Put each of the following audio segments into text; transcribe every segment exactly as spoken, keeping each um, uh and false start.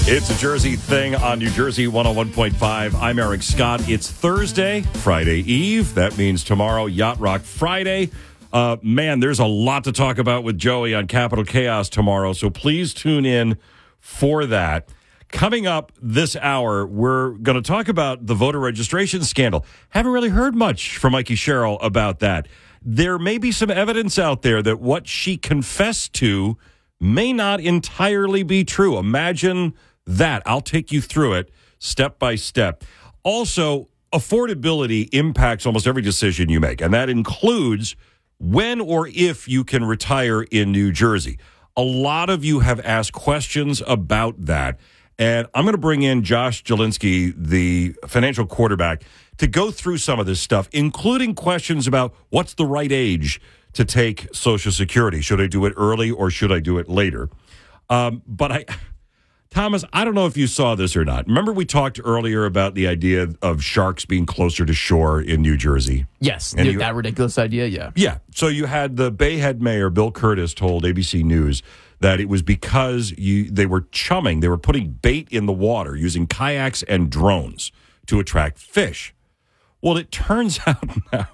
It's a Jersey thing on New Jersey one oh one point five. I'm Eric Scott. It's Thursday, Friday Eve. That means tomorrow, Yacht Rock Friday. Uh, man, there's a lot to talk about with Joey on Capital Chaos tomorrow, so please tune in for that. Coming up this hour, we're going to talk about the voter registration scandal. Haven't really heard much from Mikey Sherrill about that. There may be some evidence out there that what she confessed to may not entirely be true. Imagine that. I'll take you through it step by step. Also, affordability impacts almost every decision you make, and that includes when or if you can retire in New Jersey. A lot of you have asked questions about that, and I'm going to bring in Josh Jelinski, the financial quarterback, to go through some of this stuff, including questions about what's the right age to take Social Security. Should I do it early or should I do it later? Um, but I... Thomas, I don't know if you saw this or not. Remember we talked earlier about the idea of sharks being closer to shore in New Jersey? Yes, and dude, you, that ridiculous idea, yeah. Yeah, so you had the Bayhead mayor, Bill Curtis, told A B C News that it was because you, they were chumming, they were putting bait in the water using kayaks and drones to attract fish. Well, it turns out now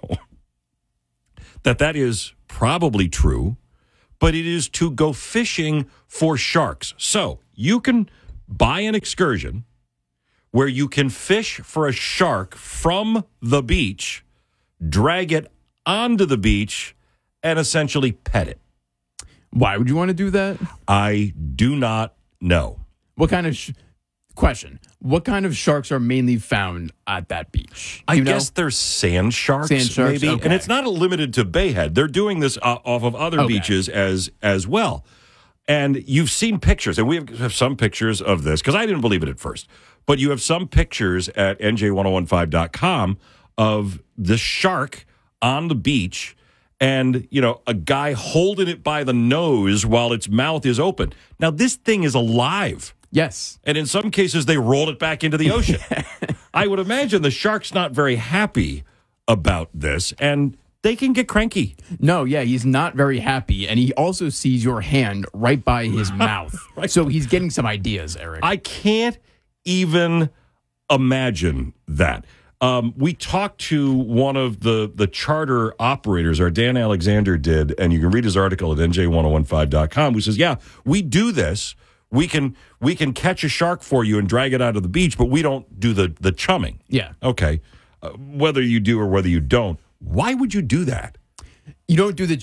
that that is probably true, but it is to go fishing for sharks. So you can buy an excursion where you can fish for a shark from the beach, drag it onto the beach, and essentially pet it. Why would you want to do that? I do not know. What kind of sh- question? What kind of sharks are mainly found at that beach? I You know? guess there's sand sharks, Sand sharks, maybe, okay. and it's not limited to Bayhead. They're doing this uh, off of other Okay. beaches as as well. And you've seen pictures, and we have, have some pictures of this, because I didn't believe it at first. But you have some pictures at N J ten fifteen dot com of the shark on the beach and, you know, a guy holding it by the nose while its mouth is open. Now, this thing is alive. Yes. And in some cases, they rolled it back into the ocean. I would imagine the shark's not very happy about this, and they can get cranky. No, yeah, he's not very happy, and he also sees your hand right by his mouth. Right. So he's getting some ideas, Eric. I can't even imagine that. Um, we talked to one of the, the charter operators, our Dan Alexander did, and you can read his article at N J ten fifteen dot com, who says, yeah, we do this. We can we can catch a shark for you and drag it out of the beach, but we don't do the, the chumming. yeah. Okay. Uh, whether you do or whether you don't, why would you do that? You don't do the